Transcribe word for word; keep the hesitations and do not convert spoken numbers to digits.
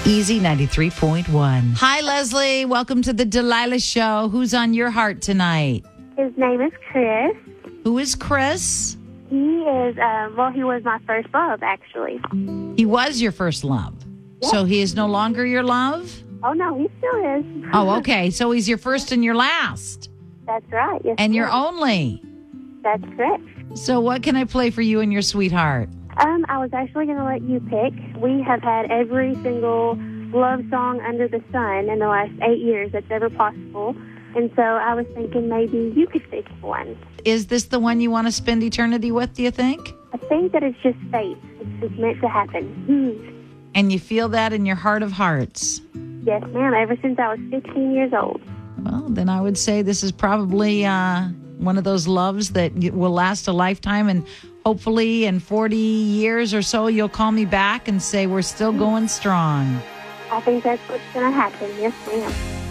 Easy ninety-three point one. Hi, Leslie. Welcome to the Delilah Show. Who's on your heart tonight? His name is Chris. Who is Chris? He is, um, well, he was my first love, actually. He was your first love. Yes. So he is no longer your love? Oh, no, he still is. Oh, okay. So he's your first and your last. That's right. Yes, And your ma'am. only. That's correct. So what can I play for you and your sweetheart? Um, I was actually going to let you pick. We have had every single love song under the sun in the last eight years that's ever possible. And so I was thinking maybe you could pick one. Is this the one you want to spend eternity with, do you think? I think that it's just fate. It's just meant to happen. Hmm. And you feel that in your heart of hearts? Yes, ma'am, ever since I was fifteen years old. Well, then I would say this is probably uh, one of those loves that will last a lifetime, and hopefully in forty years or so, you'll call me back and say we're still going strong. I think that's what's going to happen. Yes, ma'am.